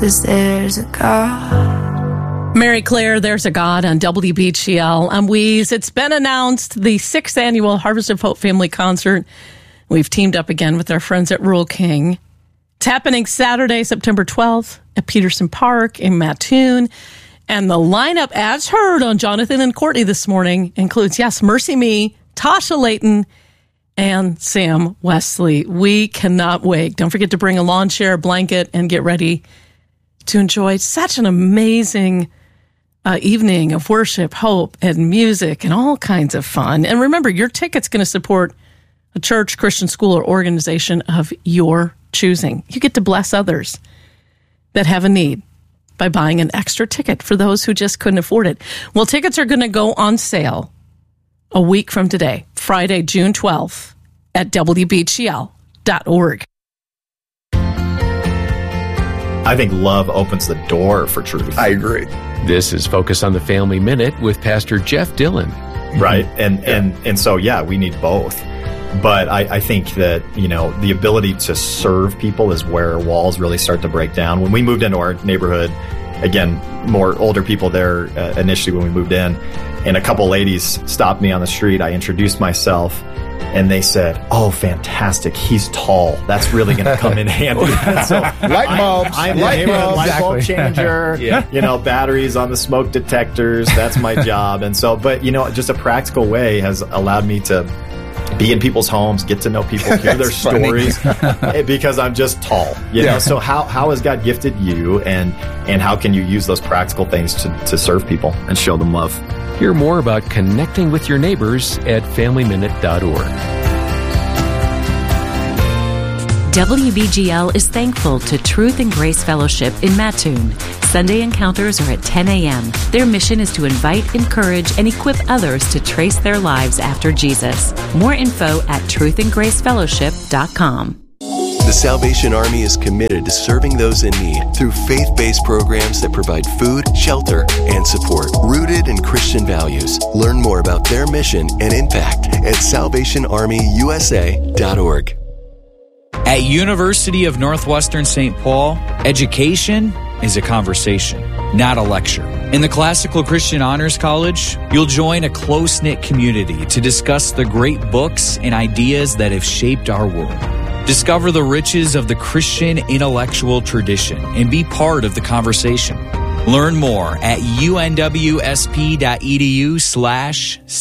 'cause there's a God. Mary Claire, There's a God on WBGL. I'm Weeze. It's been announced, the 6th annual Harvest of Hope Family Concert. We've teamed up again with our friends at Rural King. It's happening Saturday, September 12th at Peterson Park in Mattoon. And the lineup, as heard on Jonathan and Courtney this morning, includes, yes, Mercy Me, Tasha Layton, and Sam Wesley. We cannot wait. Don't forget to bring a lawn chair, blanket, and get ready to enjoy such an amazing evening of worship, hope, and music, and all kinds of fun. And remember, your ticket's going to support a church, Christian school, or organization of your choosing. You get to bless others that have a need by buying an extra ticket for those who just couldn't afford it. Well, tickets are going to go on sale a week from today, Friday, June 12th, at WBGL.org. I think love opens the door for truth. I agree. This is Focus on the Family Minute with Pastor Jeff Dillon. Right. And so, yeah, we need both. But I think that, the ability to serve people is where walls really start to break down. When we moved into our neighborhood, again, more older people there initially when we moved in, and a couple ladies stopped me on the street. I introduced myself, and they said, "Oh, fantastic, he's tall. That's really going to come in handy." So light bulbs. I'm the neighborhood light bulb changer. Batteries on the smoke detectors. That's my job. And so, but just a practical way has allowed me to be in people's homes, get to know people, hear their stories, because I'm just tall. So how has God gifted you, and how can you use those practical things to serve people and show them love? Hear more about connecting with your neighbors at FamilyMinute.org. WBGL is thankful to Truth and Grace Fellowship in Mattoon. Sunday encounters are at 10 a.m. Their mission is to invite, encourage, and equip others to trace their lives after Jesus. More info at truthandgracefellowship.com. The Salvation Army is committed to serving those in need through faith-based programs that provide food, shelter, and support, rooted in Christian values. Learn more about their mission and impact at salvationarmyusa.org. At University of Northwestern St. Paul, education is a conversation, not a lecture. In the Classical Christian Honors College, you'll join a close-knit community to discuss the great books and ideas that have shaped our world. Discover the riches of the Christian intellectual tradition and be part of the conversation. Learn more at unwsp.edu/